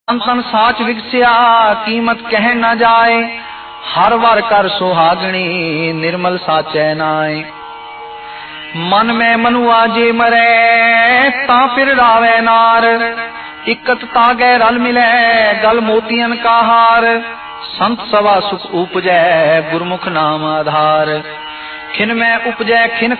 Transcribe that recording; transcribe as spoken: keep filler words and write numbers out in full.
तन साच विगसिया कीमत कह न जाए, हर वार कर सुहागणी निर्मल साचै नाय। मन में मनुआ जे मरे ता फिर रावे नार, इकत तागे रल मिले गल मोतियन का हार। संत सवा सुख उपजै गुरमुख नाम आधार, खिन में उपजै खिन